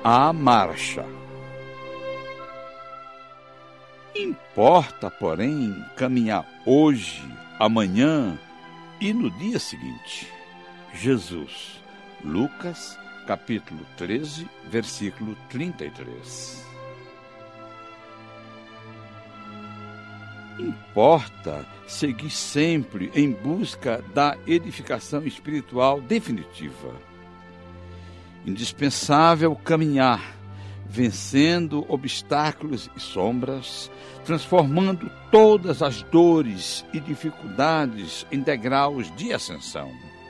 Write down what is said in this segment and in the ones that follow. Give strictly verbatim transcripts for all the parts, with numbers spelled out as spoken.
à marcha. Importa, porém, caminhar hoje, amanhã e no dia seguinte. Jesus, Lucas, capítulo treze, versículo trinta e três. Importa seguir sempre em busca da edificação espiritual definitiva. Indispensável caminhar, vencendo obstáculos e sombras, transformando todas as dores e dificuldades em degraus de ascensão.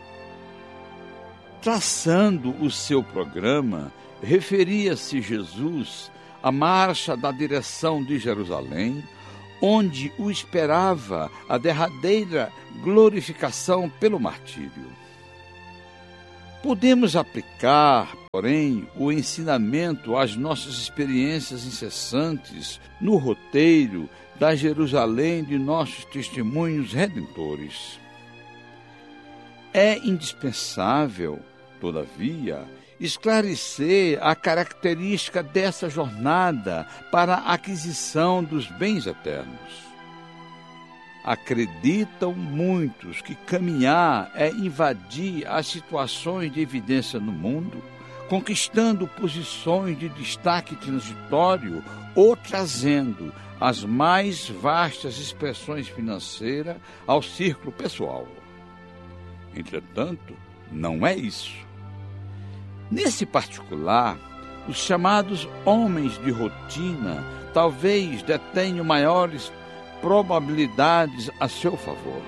Traçando o seu programa, referia-se Jesus à marcha da direção de Jerusalém, onde o esperava a derradeira glorificação pelo martírio. Podemos aplicar, porém, o ensinamento às nossas experiências incessantes no roteiro da Jerusalém de nossos testemunhos redentores. É indispensável, todavia, esclarecer a característica dessa jornada para a aquisição dos bens eternos. Acreditam muitos que caminhar é invadir as situações de evidência no mundo, conquistando posições de destaque transitório ou trazendo as mais vastas expressões financeiras ao círculo pessoal. Entretanto, não é isso. Nesse particular, os chamados homens de rotina talvez detenham maiores probabilidades a seu favor.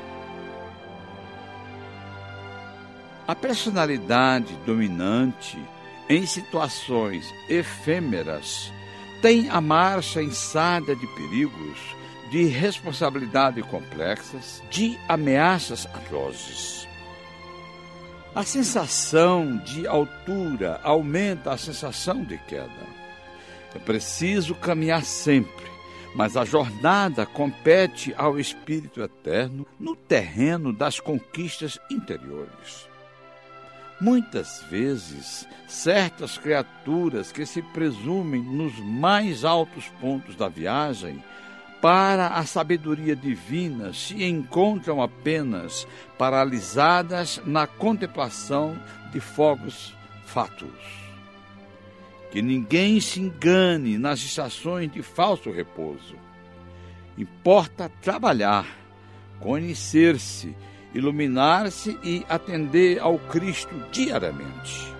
A personalidade dominante em situações efêmeras tem a marcha insada de perigos, de responsabilidades complexas, de ameaças atrozes. A sensação de altura aumenta a sensação de queda. É preciso caminhar sempre, mas a jornada compete ao Espírito Eterno no terreno das conquistas interiores. Muitas vezes, certas criaturas que se presumem nos mais altos pontos da viagem para a sabedoria divina se encontram apenas paralisadas na contemplação de fogos fátuos. Que ninguém se engane nas estações de falso repouso. Importa trabalhar, conhecer-se, iluminar-se e atender ao Cristo diariamente.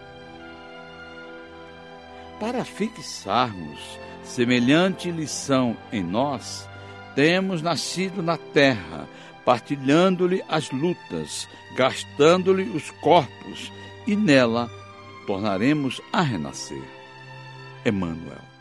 Para fixarmos semelhante lição em nós, temos nascido na terra, partilhando-lhe as lutas, gastando-lhe os corpos, e nela tornaremos a renascer. Emmanuel.